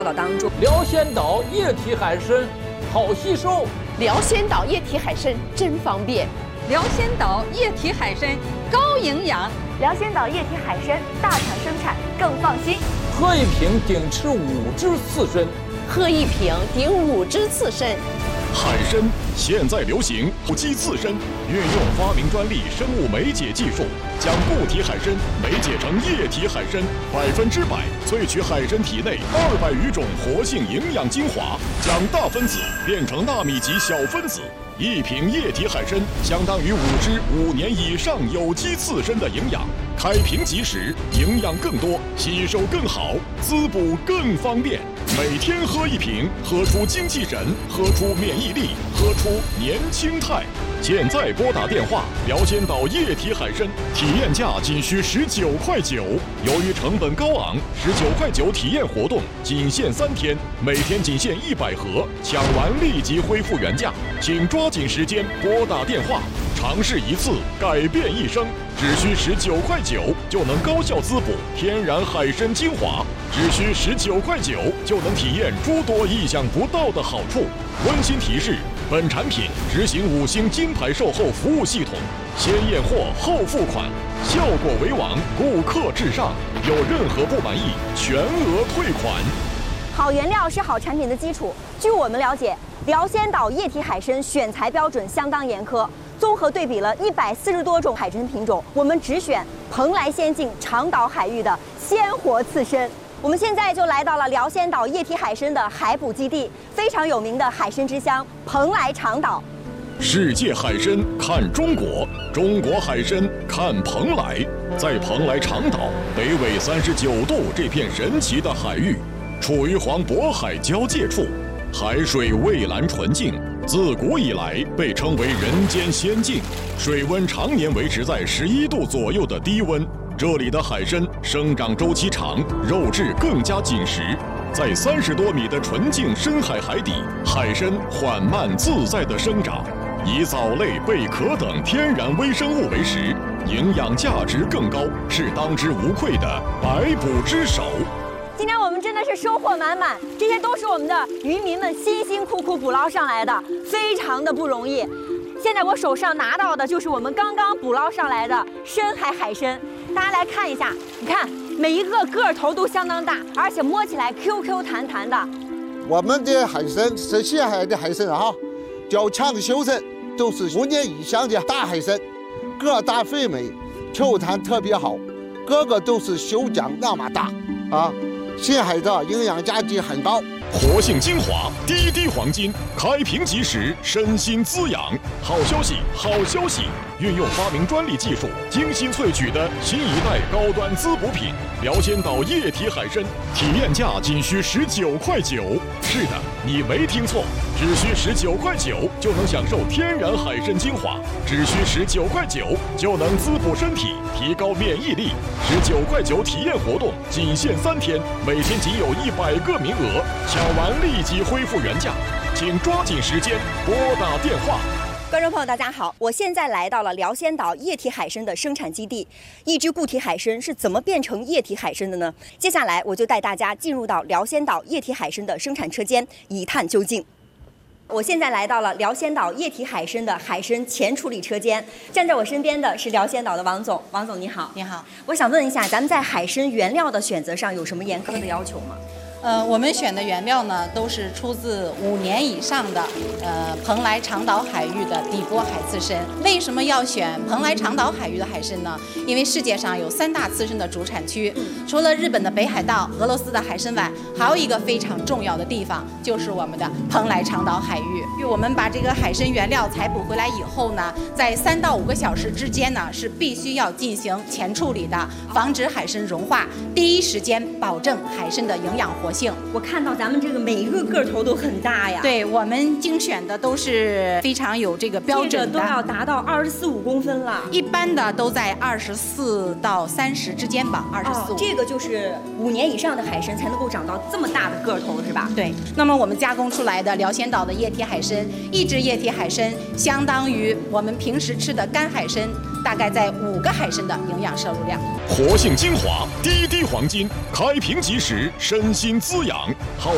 当中。 辽仙岛液体海参好吸收， 辽仙岛液体海参真方便， 辽仙岛液体海参高营养， 辽仙岛液体海参大厂生产更放心。 喝一瓶顶吃5只刺身， 喝一瓶顶5只刺身。 海参现在流行有机刺身，运用发明专利生物酶解技术，将固体海参酶解成液体海参，100%萃取海参体内200余种活性营养精华，将大分子变成纳米级小分子。一瓶液体海参相当于5只5年以上有机刺身的营养。开瓶即食，营养更多，吸收更好，滋补更方便。每天喝一瓶，喝出精气神，喝出免疫力，喝出年轻态。现在拨打电话，辽仙岛液体海参体验价仅需19.9块。由于成本高昂，19.9块体验活动仅限3天，每天仅限100盒，抢完立即恢复原价，请抓紧时间拨打电话。尝试一次，改变一生，只需19.9块就能高效滋补天然海参精华，只需19.9块就能体验诸多意想不到的好处。温馨提示：本产品执行5星金牌售后服务系统，先验货后付款，效果为王，顾客至上，有任何不满意全额退款。 好原料是好产品的基础。据我们了解，辽仙岛液体海参选材标准相当严苛。综合对比了140多种海参品种，我们只选蓬莱仙境长岛海域的鲜活刺参。我们现在就来到了辽仙岛液体海参的海捕基地，非常有名的海参之乡蓬莱长岛。 世界海参看中国，中国海参看蓬莱。在蓬莱长岛北纬39度这片神奇的海域，处于黄渤海交界处，海水蔚蓝纯净。自古以来被称为人间仙境，水温常年维持在11度左右的低温。这里的海参生长周期长，肉质更加紧实。在30多米的纯净深海海底，海参缓慢自在地生长，以藻类、贝壳等天然微生物为食，营养价值更高，是当之无愧的百捕之首。 今天我们真的是收获满满，这些都是我们的渔民们辛辛苦苦捕捞上来的，非常的不容易。现在我手上拿到的就是我们刚刚捕捞上来的深海海参，大家来看一下，你看每一个个头都相当大，而且摸起来 QQ 弹弹的。 我们的海参是西海的海参啊，较强修身，都是5年以上的大海参，个大肥美，球弹特别好，个个都是修浆那么大啊。深海的营养价值很高， 活性精华，滴滴黄金，开瓶即食，身心滋养。好消息，好消息！运用发明专利技术，精心萃取的新一代高端滋补品——辽仙岛液体海参，体验价仅需19.9块。是的，你没听错，只需19.9块就能享受天然海参精华，只需19.9块就能滋补身体，提高免疫力。19.9块体验活动仅限3天，每天仅有100个名额，抢完立即恢复原价，请抓紧时间拨打电话。 观众朋友，大家好，我现在来到了辽仙岛液体海参的生产基地。一只固体海参是怎么变成液体海参的呢？接下来我就带大家进入到辽仙岛液体海参的生产车间，一探究竟。我现在来到了辽仙岛液体海参的海参前处理车间，站在我身边的是辽仙岛的王总。王总你好。 你好。 我想问一下，咱们在海参原料的选择上有什么严苛的要求吗？ 我们选的原料呢，都是出自5年以上的蓬莱长岛海域的底波海刺参。为什么要选蓬莱长岛海域的海参呢？因为世界上有3大刺参的主产区，除了日本的北海道、俄罗斯的海参崴，还有一个非常重要的地方，就是我们的蓬莱长岛海域。我们把这个海参原料采捕回来以后呢，在3到5个小时之间呢，是必须要进行前处理的，防止海参融化，第一时间保证海参的营养活性。 我看到咱们这个每一个个头都很大呀。 对，我们精选的都是非常有这个标准的， 这个都要达到24-25公分了。 一般的都在24到30之间吧，24-25。 这个就是5年以上的海参才能够长到这么大的个头，是吧？ 对。那么我们加工出来的辽仙岛的液体海参，一只液体海参相当于我们平时吃的干海参，大概在5个海参的营养摄入量。 活性精华，滴滴黄金，开瓶即食，身心滋养。好